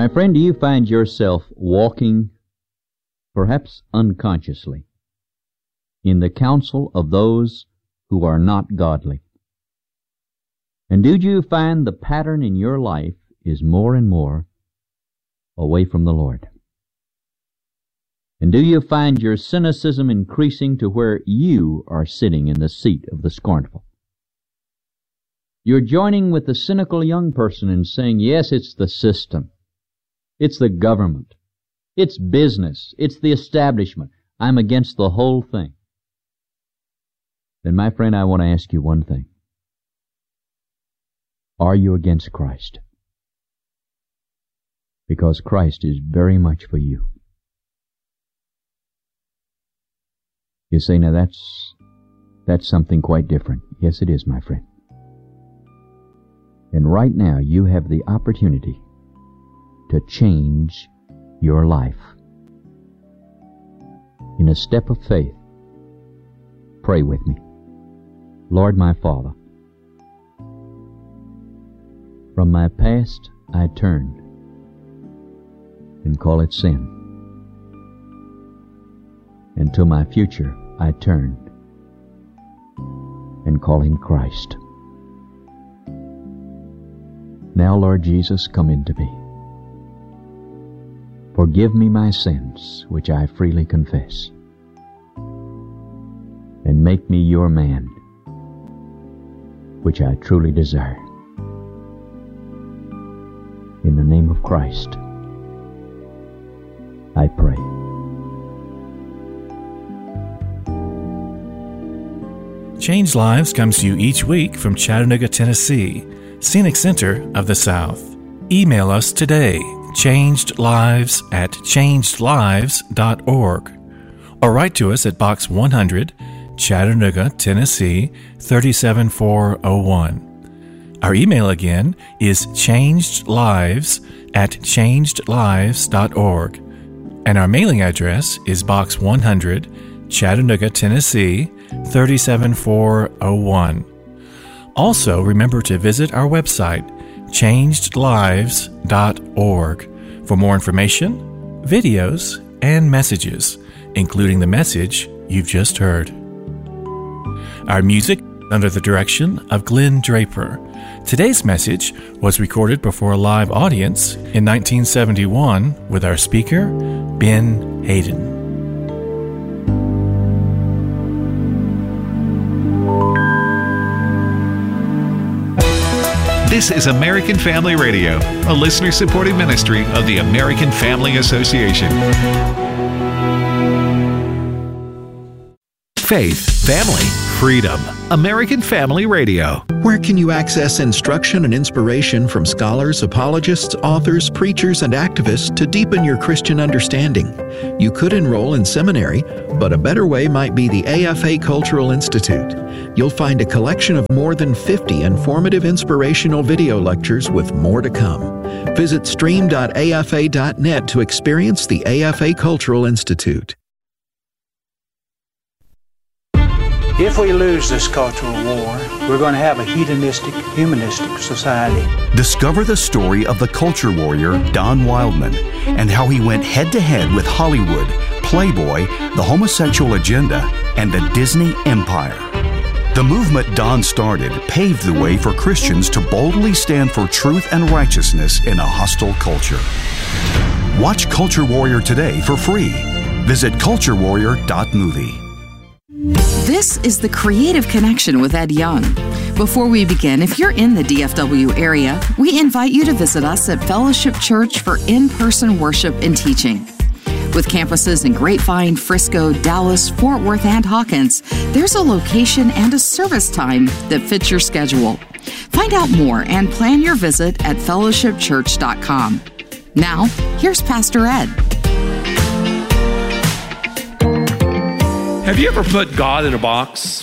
My friend, do you find yourself walking, perhaps unconsciously, in the counsel of those who are not godly? And do you find the pattern in your life is more and more away from the Lord? And do you find your cynicism increasing to where you are sitting in the seat of the scornful? You're joining with the cynical young person in saying, yes, it's the system. It's the government. It's business. It's the establishment. I'm against the whole thing. Then, my friend, I want to ask you one thing. Are you against Christ? Because Christ is very much for you. You say, now that's something quite different. Yes, it is, my friend. And right now, you have the opportunity to change your life. In a step of faith, pray with me. Lord, my Father, from my past I turned and call it sin. And to my future I turned and call him Christ. Now, Lord Jesus, come into me. Forgive me my sins, which I freely confess, and make me your man, which I truly desire. In the name of Christ, I pray. Changed Lives comes to you each week from Chattanooga, Tennessee, Scenic Center of the South. Email us today, changedlives@changedlives.org, or write to us at Box 100, Chattanooga, Tennessee 37401. Our email again is changedlives@changedlives.org, and our mailing address is Box 100, Chattanooga, Tennessee 37401. Also, remember to visit our website, changedlives.org, for more information, videos, and messages, including the message you've just heard. Our music under the direction of Glenn Draper. Today's message was recorded before a live audience in 1971 with our speaker, Ben Hayden. This is American Family Radio, a listener-supported ministry of the American Family Association. Faith, family, freedom. American Family Radio. Where can you access instruction and inspiration from scholars, apologists, authors, preachers, and activists to deepen your Christian understanding? You could enroll in seminary, but a better way might be the AFA Cultural Institute. You'll find a collection of more than 50 informative inspirational video lectures with more to come. Visit stream.afa.net to experience the AFA Cultural Institute. If we lose this cultural war, we're going to have a hedonistic, humanistic society. Discover the story of the culture warrior Don Wildman and how he went head-to-head with Hollywood, Playboy, the homosexual agenda, and the Disney Empire. The movement Don started paved the way for Christians to boldly stand for truth and righteousness in a hostile culture. Watch Culture Warrior today for free. Visit culturewarrior.movie. This is The Creative Connection with Ed Young. Before we begin, if you're in the DFW area, we invite you to visit us at Fellowship Church for in-person worship and teaching. With campuses in Grapevine, Frisco, Dallas, Fort Worth, and Hawkins, there's a location and a service time that fits your schedule. Find out more and plan your visit at fellowshipchurch.com. Now, here's Pastor Ed. Have you ever put God in a box?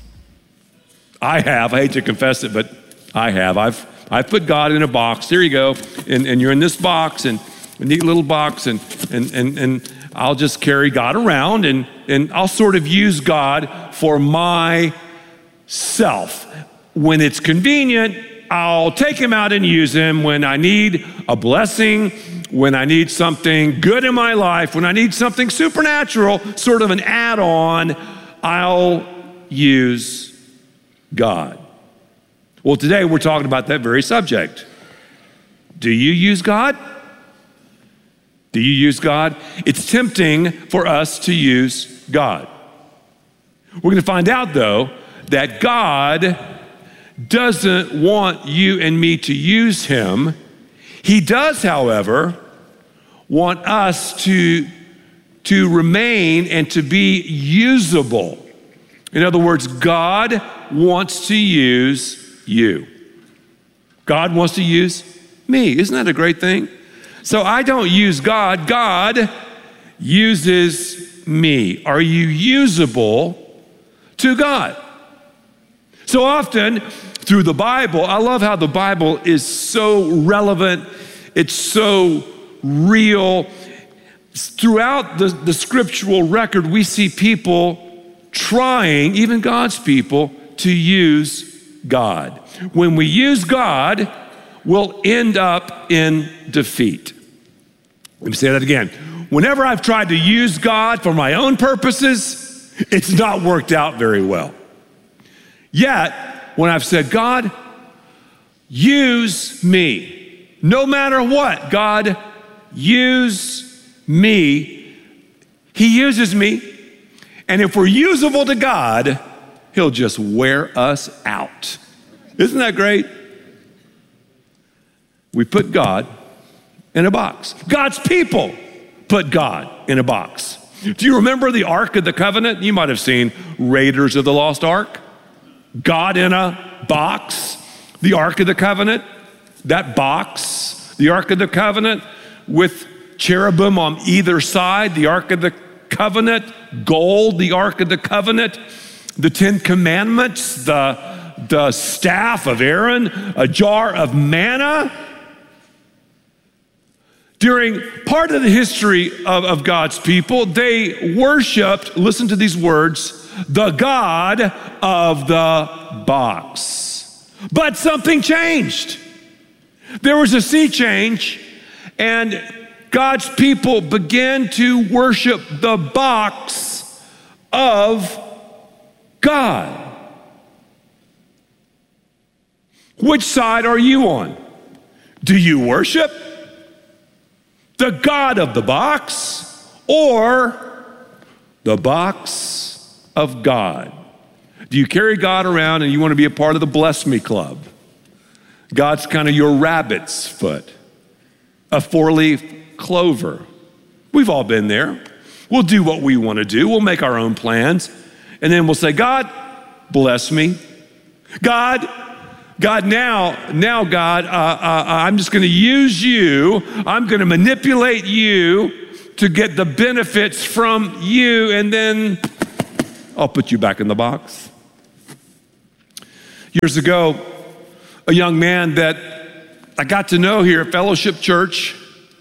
I have. I hate to confess it, but I have. I've put God in a box. There you go. And you're in this box, and a neat little box, and I'll just carry God around, and I'll sort of use God for myself. When it's convenient, I'll take him out and use him. When I need a blessing when I need something good in my life, when I need something supernatural, sort of an add-on, I'll use God. Well, today we're talking about that very subject. Do you use God? Do you use God? It's tempting for us to use God. We're going to find out, though, that God doesn't want you and me to use him. He does, however, want us to remain and to be usable. In other words, God wants to use you. God wants to use me. Isn't that a great thing? So I don't use God. God uses me. Are you usable to God? So often through the Bible, I love how the Bible is so relevant. It's so real. Throughout the scriptural record, we see people trying, even God's people, to use God. When we use God, we'll end up in defeat. Let me say that again. Whenever I've tried to use God for my own purposes, it's not worked out very well. Yet, when I've said, God, use me, no matter what, God, use me, he uses me. And if we're usable to God, he'll just wear us out. Isn't that great? We put God in a box. God's people put God in a box. Do you remember the Ark of the Covenant? You might have seen Raiders of the Lost Ark. God in a box. The Ark of the Covenant, that box, the Ark of the Covenant with cherubim on either side, the Ark of the Covenant, gold, the Ark of the Covenant, the 10 Commandments, the staff of Aaron, a jar of manna. During part of the history of God's people, they worshiped, listen to these words, the God of the box. But something changed. There was a sea change, and God's people began to worship the box of God. Which side are you on? Do you worship the God of the box or the box of God? Do you carry God around and you want to be a part of the Bless Me Club? God's kind of your rabbit's foot, a four-leaf clover. We've all been there. We'll do what we want to do. We'll make our own plans. And then we'll say, God, bless me. God, now, God, I'm just going to use you. I'm going to manipulate you to get the benefits from you, and then I'll put you back in the box. Years ago, a young man that I got to know here at Fellowship Church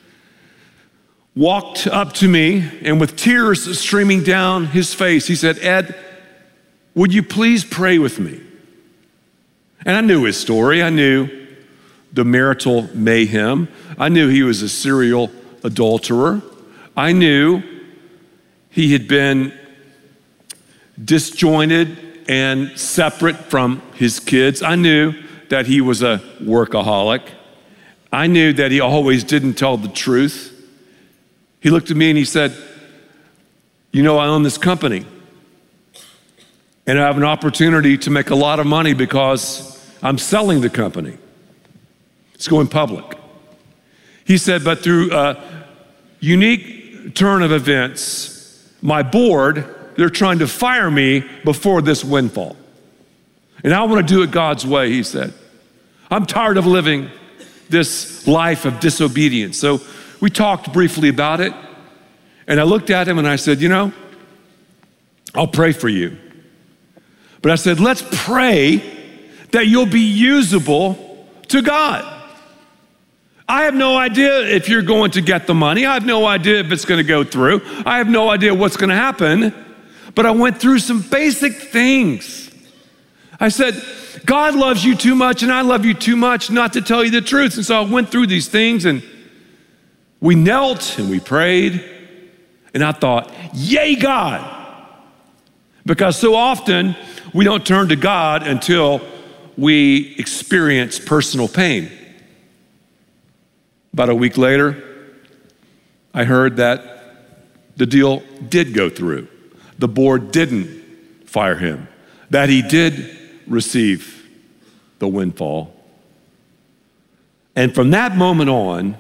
walked up to me, and with tears streaming down his face, he said, Ed, would you please pray with me? And I knew his story. I knew the marital mayhem. I knew he was a serial adulterer. I knew he had been disjointed and separate from his kids. I knew that he was a workaholic. I knew that he always didn't tell the truth. He looked at me and he said, you know, I own this company. And I have an opportunity to make a lot of money because I'm selling the company. It's going public. He said, but through a unique turn of events, my board, they're trying to fire me before this windfall. And I want to do it God's way, he said. I'm tired of living this life of disobedience. So we talked briefly about it. And I looked at him and I said, you know, I'll pray for you. But I said, let's pray that you'll be usable to God. I have no idea if you're going to get the money. I have no idea if it's going to go through. I have no idea what's going to happen. But I went through some basic things. I said, God loves you too much and I love you too much not to tell you the truth. And so I went through these things, and We knelt and we prayed, and I thought, yay, God. Because so often we don't turn to God until we experience personal pain. About a week later, I heard that the deal did go through. The board didn't fire him, that he did receive the windfall. And from that moment on,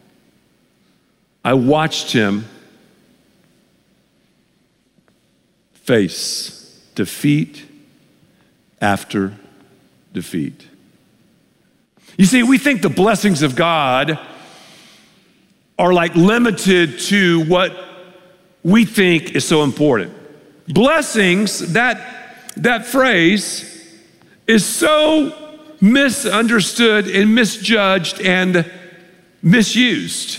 I watched him face defeat after defeat. You see, we think the blessings of God are like limited to what we think is so important. Blessings, that phrase is so misunderstood and misjudged and misused.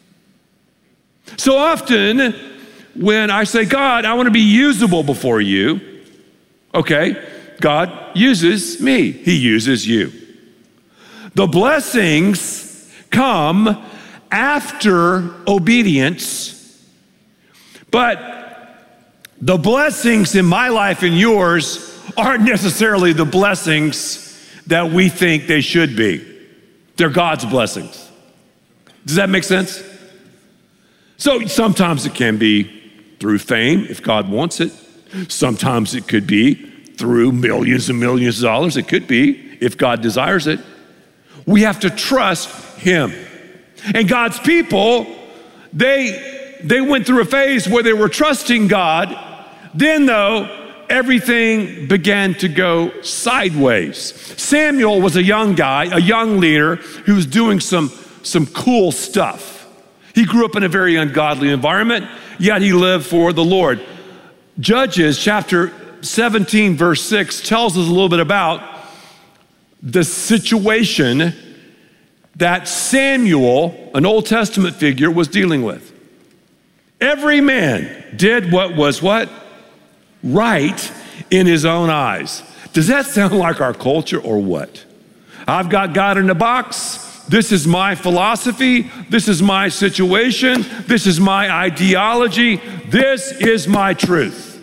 So often when I say, God, I want to be usable before you, okay, God uses me. He uses you. The blessings come after obedience, but the blessings in my life and yours aren't necessarily the blessings that we think they should be. They're God's blessings. Does that make sense? So sometimes it can be through fame, if God wants it. Sometimes it could be through millions and millions of dollars. It could be if God desires it. We have to trust Him. And God's people, they went through a phase where they were trusting God. Then, though, everything began to go sideways. Samuel was a young guy, a young leader who was doing some cool stuff. He grew up in a very ungodly environment, yet he lived for the Lord. Judges chapter 17, verse 6 tells us a little bit about the situation that Samuel, an Old Testament figure, was dealing with. Every man did what was what? Right in his own eyes. Does that sound like our culture or what? I've got God in a box. This is my philosophy. This is my situation. This is my ideology. This is my truth.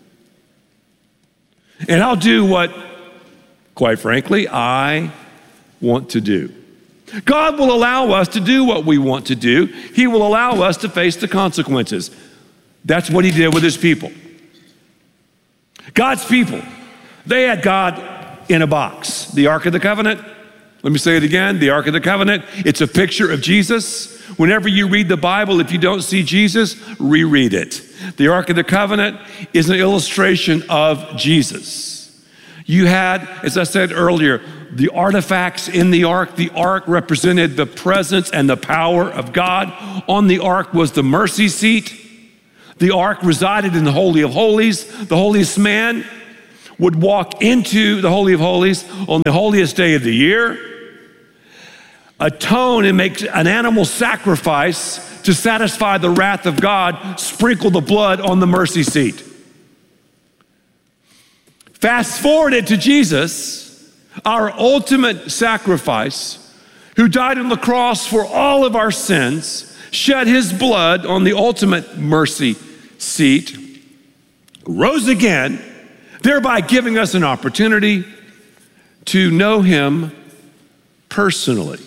And I'll do what, quite frankly, I want to do. God will allow us to do what we want to do. He will allow us to face the consequences. That's what He did with His people. God's people, they had God in a box. The Ark of the Covenant, let me say it again, the Ark of the Covenant, it's a picture of Jesus. Whenever you read the Bible, if you don't see Jesus, reread it. The Ark of the Covenant is an illustration of Jesus. You had, as I said earlier, the artifacts in the ark. The ark represented the presence and the power of God. On the ark was the mercy seat. The ark resided in the Holy of Holies. The holiest man would walk into the Holy of Holies on the holiest day of the year, atone and make an animal sacrifice to satisfy the wrath of God, sprinkle the blood on the mercy seat. Fast forward it to Jesus, our ultimate sacrifice, who died on the cross for all of our sins, shed His blood on the ultimate mercy seat, rose again, thereby giving us an opportunity to know Him personally.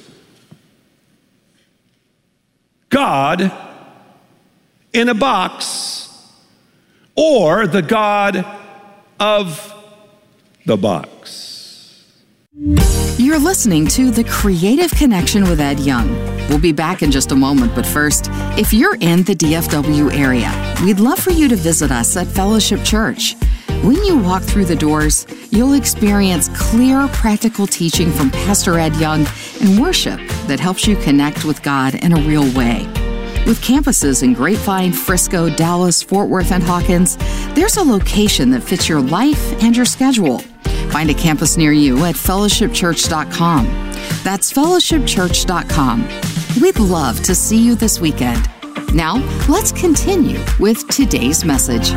God in a box, or the God of the box. You're listening to The Creative Connection with Ed Young. We'll be back in just a moment, but first, if you're in the DFW area, we'd love for you to visit us at Fellowship Church. When you walk through the doors, you'll experience clear, practical teaching from Pastor Ed Young and worship that helps you connect with God in a real way. With campuses in Grapevine, Frisco, Dallas, Fort Worth, and Hawkins, there's a location that fits your life and your schedule. Find a campus near you at fellowshipchurch.com. That's fellowshipchurch.com. We'd love to see you this weekend. Now, let's continue with today's message.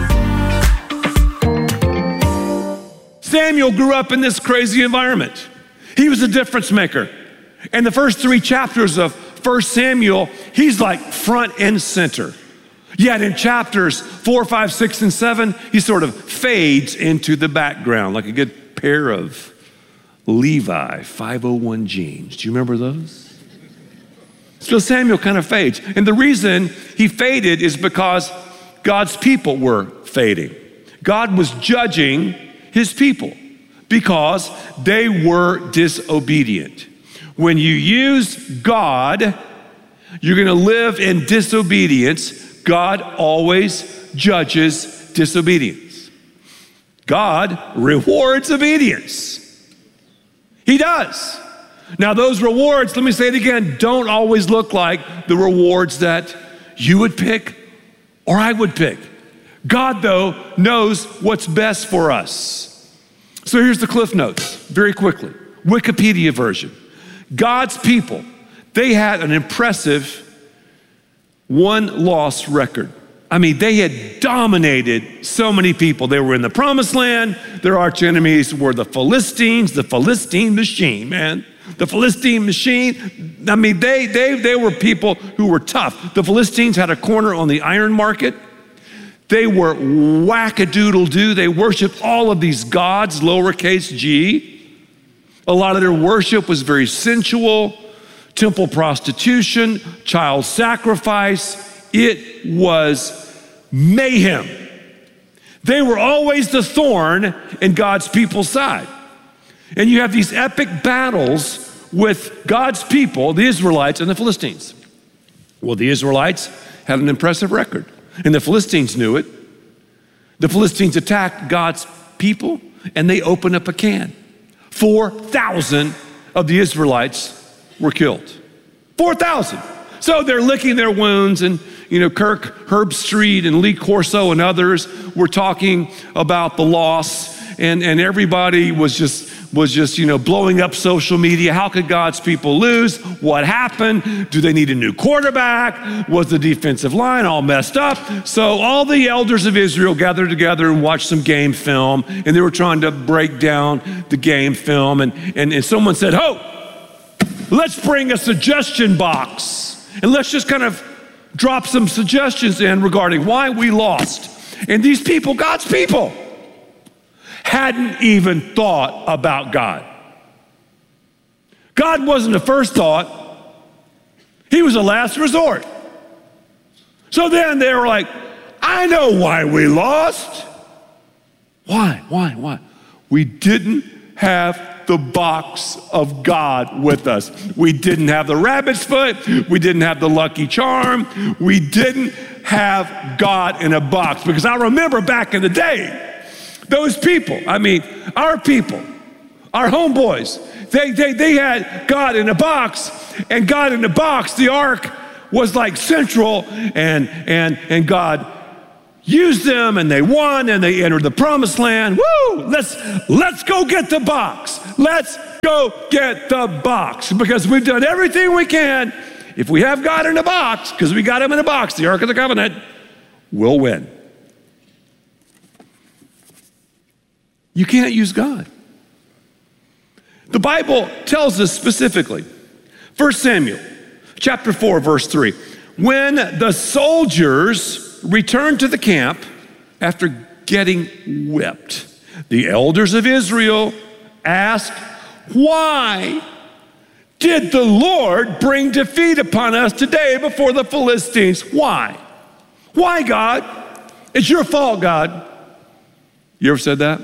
Samuel grew up in this crazy environment. He was a difference maker. And the first 3 chapters of 1 Samuel, he's like front and center. Yet in chapters 4, 5, 6, and 7, he sort of fades into the background like a good pair of Levi 501 jeans. Do you remember those? So Samuel kind of fades. And the reason he faded is because God's people were fading. God was judging his people because they were disobedient. When you use God, you're going to live in disobedience. God always judges disobedience. God rewards obedience. He does. Now, those rewards, let me say it again, don't always look like the rewards that you would pick or I would pick. God, though, knows what's best for us. So here's the Cliff Notes, very quickly. Wikipedia version. God's people, they had an impressive one-loss record. I mean, they had dominated so many people. They were in the promised land. Their arch enemies were the Philistines, the Philistine machine, man. The Philistine machine, I mean, they were people who were tough. The Philistines had a corner on the iron market. They were whack-a-doodle-doo. They worshiped all of these gods, lowercase g. A lot of their worship was very sensual, temple prostitution, child sacrifice. It was mayhem. They were always the thorn in God's people's side. And you have these epic battles with God's people, the Israelites and the Philistines. Well, the Israelites had an impressive record, and the Philistines knew it. The Philistines attacked God's people, and they opened up a can. 4,000 of the Israelites were killed. 4,000. So they're licking their wounds, and Kirk Herbstreit and Lee Corso and others were talking about the loss, and everybody was just blowing up social media. How could God's people lose? What happened? Do they need a new quarterback? Was the defensive line all messed up? So all the elders of Israel gathered together and watched some game film, and they were trying to break down the game film, and someone said, let's bring a suggestion box, and let's just kind of drop some suggestions in regarding why we lost. And these people, God's people, hadn't even thought about God. God wasn't the first thought. He was the last resort. So then they were like, I know why we lost. Why? We didn't have the box of God with us. We didn't have the rabbit's foot. We didn't have the lucky charm. We didn't have God in a box. Because I remember back in the day, those people, our people, our homeboys, they had God in a box, and God in the box, the ark was like central, and God used them, and they won, and they entered the promised land. Woo! Let's go get the box. Let's go get the box, because we've done everything we can. If we have God in a box, because we got him in a box, the Ark of the Covenant, we'll win. You can't use God. The Bible tells us specifically, 1 Samuel chapter 4, verse 3, when the soldiers returned to the camp after getting whipped, the elders of Israel asked, why did the Lord bring defeat upon us today before the Philistines? Why? Why, God? It's your fault, God. You ever said that?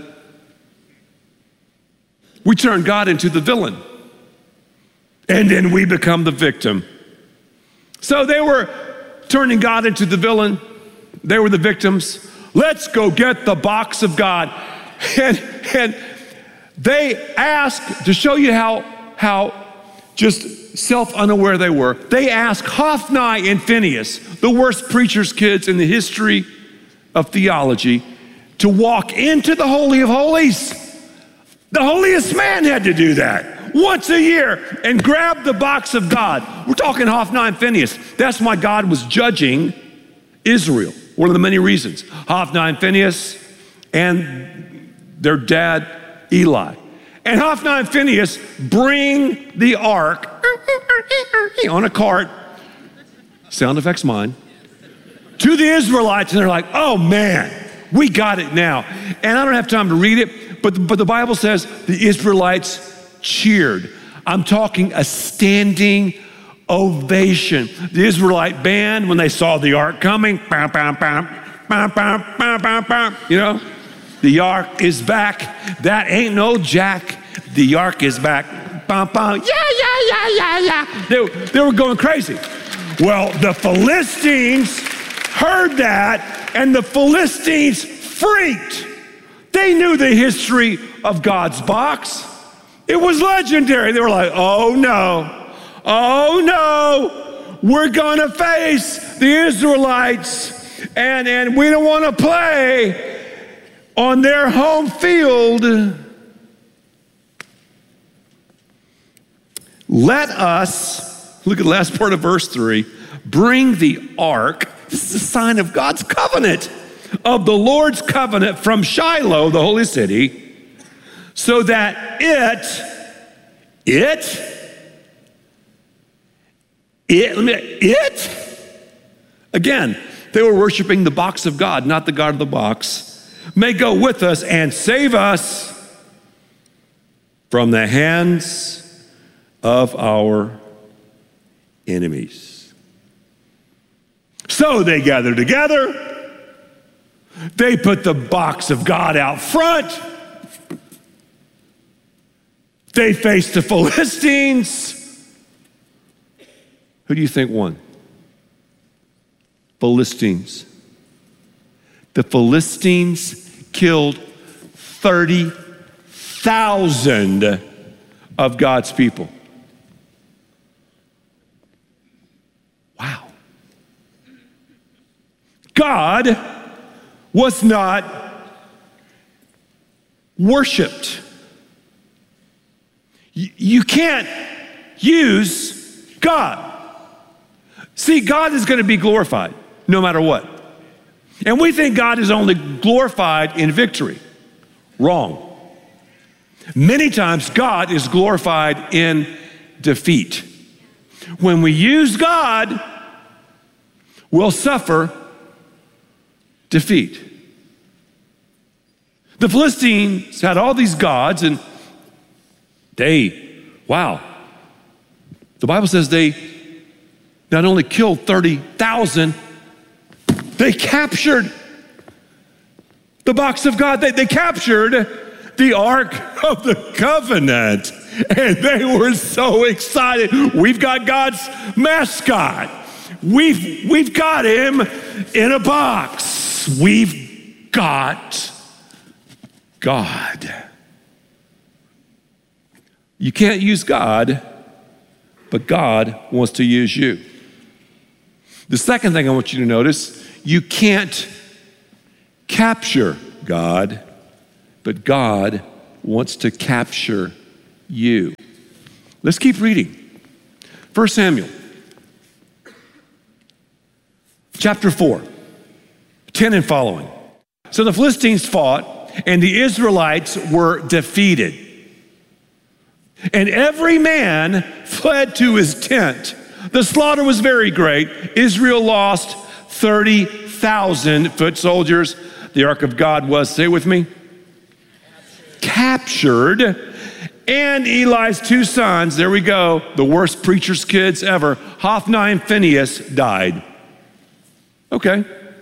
We turn God into the villain, and then we become the victim. So they were turning God into the villain. They were the victims. Let's go get the box of God. And they asked, to show you how just self-unaware they were, they asked Hophni and Phinehas, the worst preacher's kids in the history of theology, to walk into the Holy of Holies. The holiest man had to do that once a year and grab the box of God. We're talking Hophni and Phinehas. That's why God was judging Israel. One of the many reasons. Hophni and Phinehas and their dad, Eli. And Hophni and Phinehas bring the ark on a cart sound effects mine, to the Israelites, and they're like, oh man, we got it now. And I don't have time to read it, but the Bible says the Israelites cheered. I'm talking a standing ovation. The Israelite band, when they saw the ark coming, bam, bam, bam, bam, bam, bam, bam, bam, you know, the ark is back. That ain't no jack. The ark is back. Bam, bam, yeah. They were going crazy. Well, the Philistines heard that, and the Philistines freaked. They knew the history of God's box. It was legendary. They were like, oh no, we're gonna face the Israelites, and we don't wanna play on their home field. Let us, look at the last part of verse 3, bring the ark, this is a sign of God's covenant, of the Lord's covenant from Shiloh, the holy city, so that again, they were worshiping the box of God, not the God of the box, may go with us and save us from the hands of our enemies. So they gathered together. They put the box of God out front. They faced the Philistines. Who do you think won? Philistines. The Philistines killed 30,000 of God's people. Wow. God was not worshiped. You can't use God. See, God is going to be glorified no matter what. And we think God is only glorified in victory. Wrong. Many times God is glorified in defeat. When we use God, we'll suffer defeat. The Philistines had all these gods, and the Bible says they not only killed 30,000, they captured the box of God. They captured the Ark of the Covenant. And they were so excited. We've got God's mascot. We've got him in a box. We've got God. You can't use God, but God wants to use you. The second thing I want you to notice, you can't capture God, but God wants to capture you. Let's keep reading. 1 Samuel, chapter 4, 10 and following. So the Philistines fought, and the Israelites were defeated. And every man fled to his tent. The slaughter was very great. Israel lost 30,000 foot soldiers. The ark of God was, say it with me, captured. And Eli's two sons, there we go, the worst preacher's kids ever, Hophni and Phinehas, died. Okay.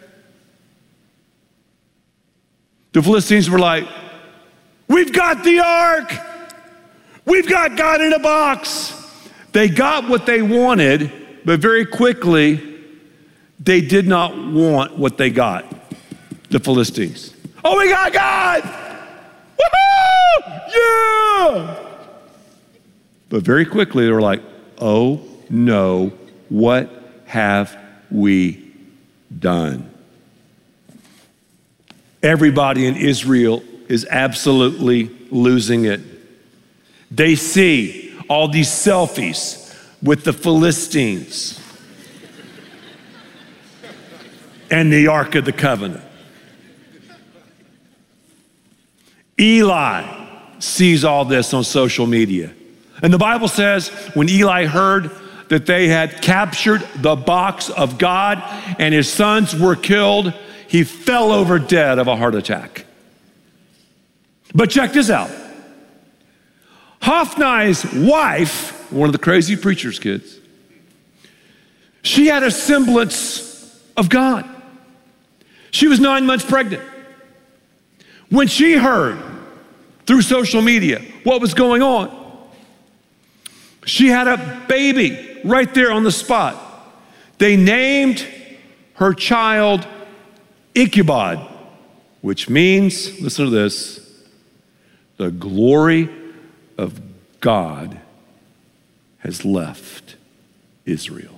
The Philistines were like, we've got the ark. We've got God in a box. They got what they wanted, but very quickly, they did not want what they got, the Philistines. Oh, we got God! Woohoo! Yeah! But very quickly, they were like, oh no, what have we done? Everybody in Israel is absolutely losing it. They see all these selfies with the Philistines and the Ark of the Covenant. Eli sees all this on social media. And the Bible says when Eli heard that they had captured the box of God and his sons were killed, he fell over dead of a heart attack. But check this out. Hophni's wife, one of the crazy preacher's kids, she had a semblance of God. She was 9 months pregnant. When she heard through social media what was going on, she had a baby right there on the spot. They named her child Ichabod, which means, listen to this, the glory of God has left Israel.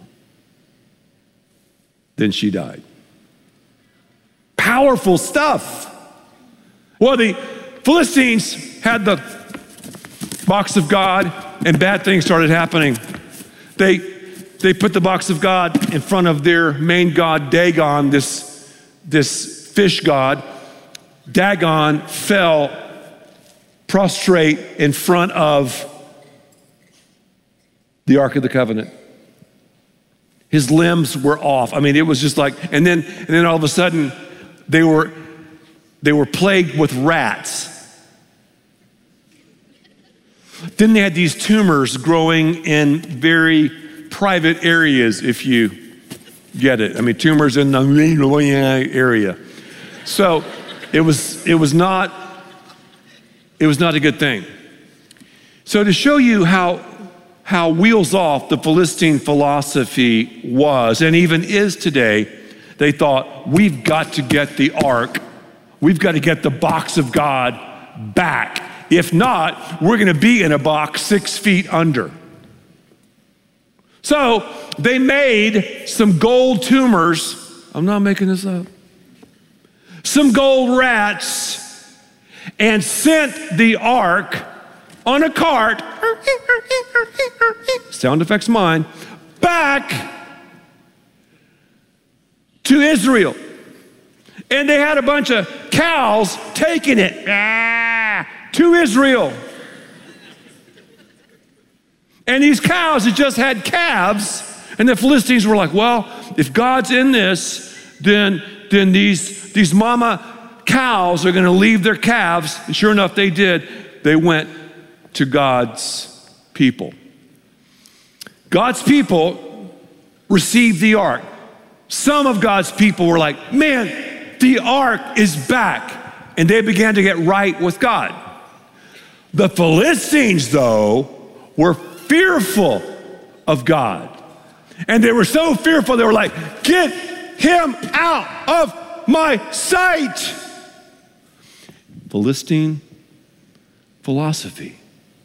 Then she died. Powerful stuff. Well, the Philistines had the box of God and bad things started happening. They put the box of God in front of their main god, Dagon, this fish god. Dagon fell prostrate in front of the Ark of the Covenant. His limbs were off. I mean, it was just like, and then all of a sudden, they were plagued with rats. Then they had these tumors growing in very private areas, if you get it. I mean, tumors in the area. So it was not a good thing. So to show you how wheels off the Philistine philosophy was and even is today, they thought, we've got to get the ark. We've got to get the box of God back. If not, we're going to be in a box 6 feet under. So they made some gold tumors. I'm not making this up. Some gold rats and sent the ark on a cart, sound effects mine, back to Israel. And they had a bunch of cows taking it to Israel. And these cows had just had calves, and the Philistines were like, well, if God's in this, then these mama cows are gonna leave their calves. And sure enough, they did. They went to God's people. God's people received the ark. Some of God's people were like, man, the ark is back. And they began to get right with God. The Philistines, though, were fearful of God. And they were so fearful, they were like, get him out of my sight. Philistine philosophy.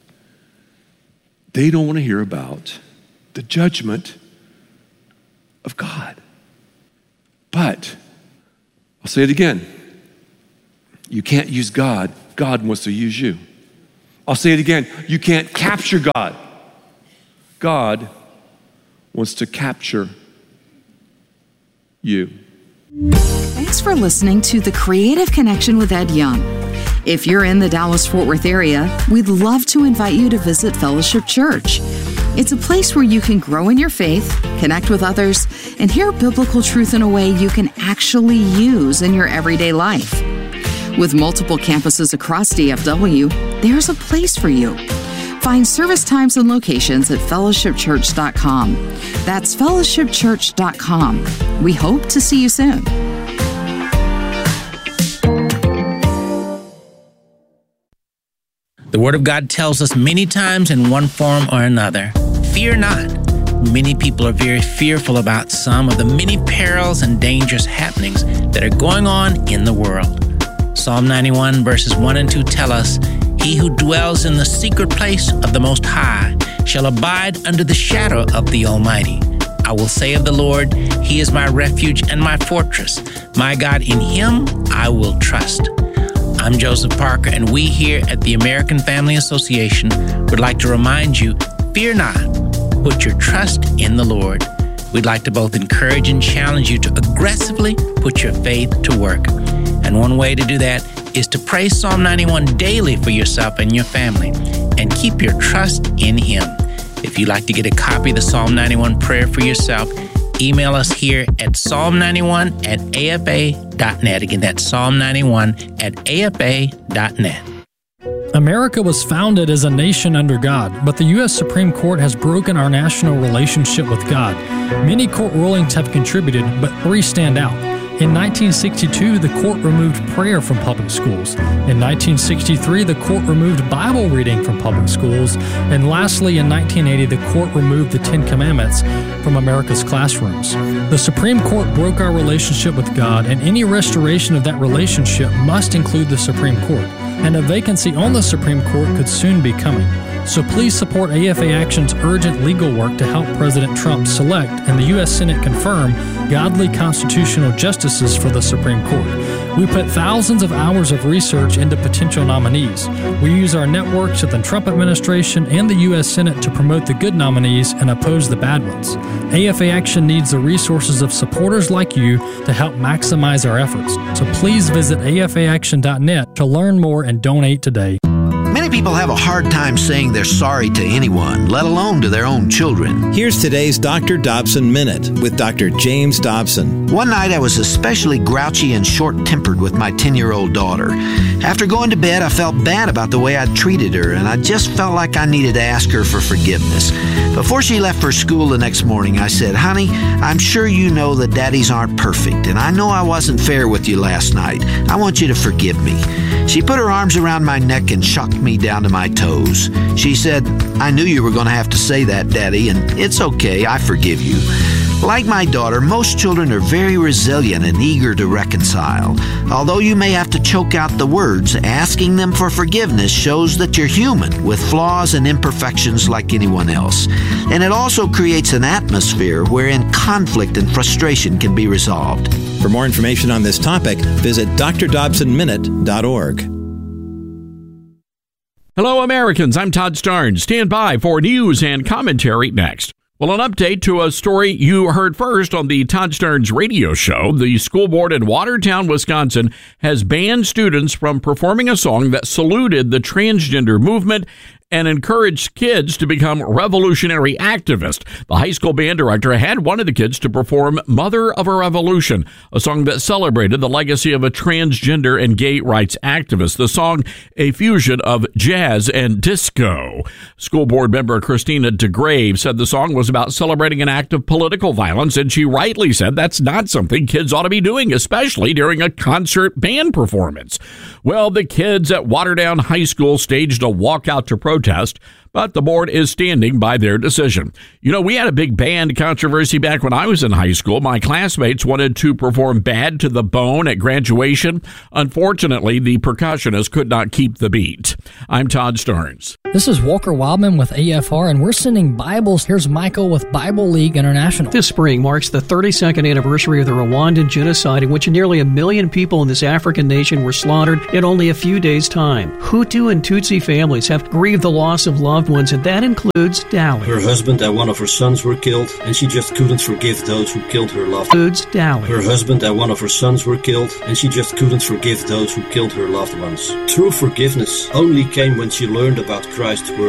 They don't want to hear about the judgment of God. But, I'll say it again, you can't use God. God wants to use you. I'll say it again, you can't capture God. God wants to capture you. Thanks for listening to The Creative Connection with Ed Young. If you're in the Dallas-Fort Worth area, we'd love to invite you to visit Fellowship Church. It's a place where you can grow in your faith, connect with others, and hear biblical truth in a way you can actually use in your everyday life. With multiple campuses across DFW, there's a place for you. Find service times and locations at fellowshipchurch.com. That's fellowshipchurch.com. We hope to see you soon. The Word of God tells us many times in one form or another, fear not. Many people are very fearful about some of the many perils and dangerous happenings that are going on in the world. Psalm 91 verses 1 and 2 tell us, he who dwells in the secret place of the Most High shall abide under the shadow of the Almighty. I will say of the Lord, he is my refuge and my fortress. My God, in him I will trust. I'm Joseph Parker, and we here at the American Family Association would like to remind you, fear not, put your trust in the Lord. We'd like to both encourage and challenge you to aggressively put your faith to work. And one way to do that is to pray Psalm 91 daily for yourself and your family, and keep your trust in him. If If you'd like to get a copy of the Psalm 91 prayer for yourself, email us here at psalm91@afa.net. Again, that's psalm91@afa.net. America was founded as a nation under God, but the U.S. Supreme Court has broken our national relationship with God. Many court rulings have contributed, but 3 stand out. In 1962, the court removed prayer from public schools. In 1963, the court removed Bible reading from public schools. And lastly, in 1980, the court removed the 10 Commandments from America's classrooms. The Supreme Court broke our relationship with God, and any restoration of that relationship must include the Supreme Court. And a vacancy on the Supreme Court could soon be coming. So please support AFA Action's urgent legal work to help President Trump select and the U.S. Senate confirm godly constitutional justices for the Supreme Court. We put thousands of hours of research into potential nominees. We use our networks at the Trump administration and the U.S. Senate to promote the good nominees and oppose the bad ones. AFA Action needs the resources of supporters like you to help maximize our efforts. So please visit afaaction.net to learn more and donate today. Many people have a hard time saying they're sorry to anyone, let alone to their own children. Here's today's Dr. Dobson Minute with Dr. James Dobson. One night I was especially grouchy and short-tempered with my 10-year-old daughter. After going to bed, I felt bad about the way I'd treated her, and I just felt like I needed to ask her for forgiveness. Before she left for school the next morning, I said, "Honey, I'm sure you know that daddies aren't perfect, and I know I wasn't fair with you last night. I want you to forgive me." She put her arms around my neck and shocked me down to my toes. She said, "I knew you were going to have to say that, Daddy, and it's okay, I forgive you." Like my daughter, most children are very resilient and eager to reconcile. Although you may have to choke out the words, asking them for forgiveness shows that you're human with flaws and imperfections like anyone else. And it also creates an atmosphere wherein conflict and frustration can be resolved. For more information on this topic, visit drdobsonminute.org. Hello, Americans. I'm Todd Starnes. Stand by for news and commentary next. Well, an update to a story you heard first on the Todd Starnes radio show. The school board in Watertown, Wisconsin, has banned students from performing a song that saluted the transgender movement and encouraged kids to become revolutionary activists. The high school band director had wanted the kids to perform Mother of a Revolution, a song that celebrated the legacy of a transgender and gay rights activist. The song, a fusion of jazz and disco. School board member Christina DeGrave said the song was about celebrating an act of political violence, and she rightly said that's not something kids ought to be doing, especially during a concert band performance. Well, the kids at Watertown High School staged a walkout to protest, but the board is standing by their decision. You know, we had a big band controversy back when I was in high school. My classmates wanted to perform Bad to the Bone at graduation. Unfortunately, the percussionist could not keep the beat. I'm Todd Starnes. This is Walker Wildman with AFR, and we're sending Bibles. Here's Michael with Bible League International. This spring marks the 32nd anniversary of the Rwandan genocide, in which nearly 1 million people in this African nation were slaughtered in only a few days' time. Hutu and Tutsi families have grieved the loss of loved ones, and that includes Dali. Her husband and one of her sons were killed, and she just couldn't forgive those who killed her loved ones. Dali. Her husband and one of her sons were killed, and she just couldn't forgive those who killed her loved ones. True forgiveness only came when she learned about Christ's word.